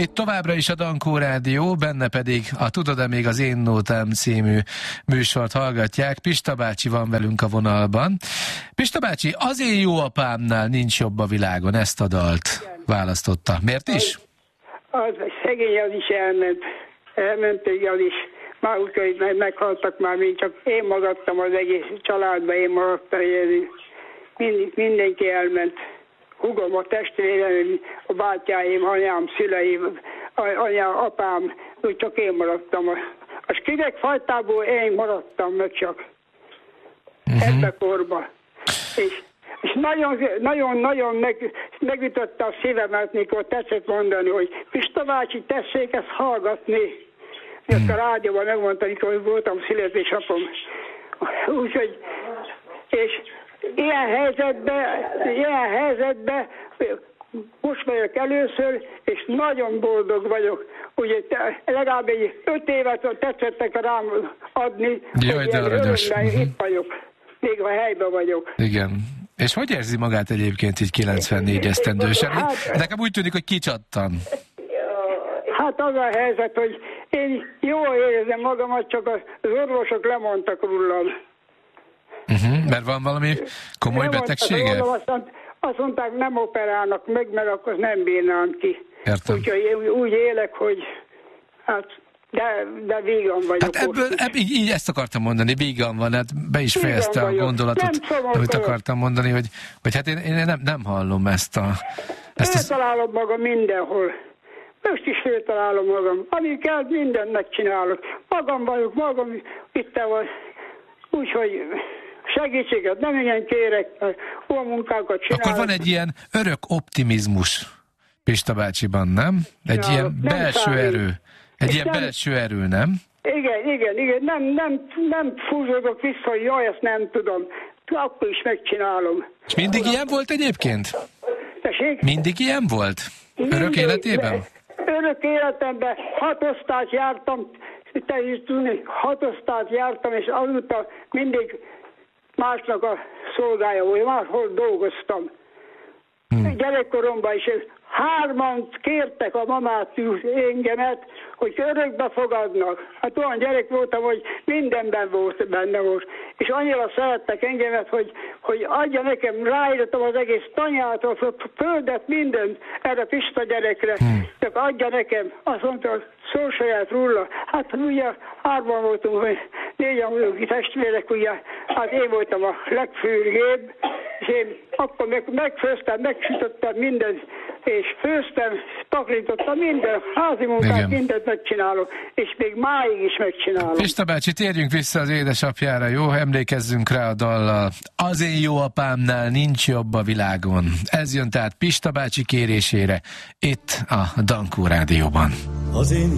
Itt továbbra is a Dankó Rádió, benne pedig a Tudod-e még az Én Nótám című műsort hallgatják. Pista bácsi van velünk a vonalban. Pista bácsi, az Én jó apámnál nincs jobb a világon, ezt a dalt választotta. Miért is? Az szegény az is elment az is. Már úgy, meghaltak már, mint csak én maradtam az egész családban, én maradtam, mindenki elment. Hugom, a testvérem, a bátyáim, anyám, szüleim, anyám, apám, úgy csak én maradtam. A skidek fajtából én maradtam meg csak. Ebbe korba. És nagyon megütötte a szívemet, mikor tetszett mondani, hogy Pista bácsi, tessék ezt hallgatni. Ezt a rádióban megmondta, mikor voltam születésnapom. Úgyhogy, és ilyen helyzetben most vagyok először, és nagyon boldog vagyok. Ugye legalább egy 5 évet tetszettek rám adni, jaj, hogy de aranyos. Itt vagyok, még a helyben vagyok. Igen. És hogy érzi magát egyébként így 94 esztendősen? Nekem úgy tűnik, hogy kicsattan. Hát az a helyzet, hogy én jól érzem magamat, csak az orvosok lemondtak rólam. Mert van valami komoly betegsége? Azt mondták, nem operálnak meg, mert akkor nem bírnám ki. Értem. Úgyhogy én úgy élek, hogy hát, de vígan vagyok. Hát ebből így ezt akartam mondani, vígan van, hát be is fejezte a gondolatot, amit akartam mondani, hogy hát én nem hallom ezt a... Féltalálom magam mindenhol. Most is féltalálom magam. Ami kell, mindent megcsinálok. Magam vagyok, magam itt van. Úgyhogy segítséget nem ilyen kérek, olyan munkákat csinálok. Akkor van egy ilyen örök optimizmus Pista bácsiban, nem? Egy ilyen belső erő. Egy ilyen belső erő, nem? Igen. Nem fúzódok vissza, hogy jaj, ezt nem tudom. Akkor is megcsinálom. És mindig ilyen volt egyébként? Tessék? Mindig ilyen volt? Örök életében? Örök életemben 6 osztályt jártam, te is tudni, 6 osztályt jártam, és azóta mindig másnak a szolgája volt, máshol dolgoztam. Gyerekkoromban is 3 kértek a mamától engemet, hogy örökbe fogadnak. Hát olyan gyerek voltam, hogy mindenben benne volt. És annyira szerettek engemet, hogy adja nekem, ráírtam az egész tanyát, a földet, mindent erre Pista gyerekre. Csak adja nekem. Azt mondta, szó saját róla. Hát ugye 3 voltunk, 4 vagyunk testvérek, ugye. Hát én voltam a legfőrébb, és én akkor megfőztem, megsütöttem mindent, és főztem, takarítottam minden, házi munkát, mindent megcsinálok, és még máig is megcsinálom. Pista bácsi, térjünk vissza az édesapjára, jó? Emlékezzünk rá a dallal. Az Én jó apámnál nincs jobb a világon. Ez jön tehát Pista bácsi kérésére, itt a Dankó Rádióban.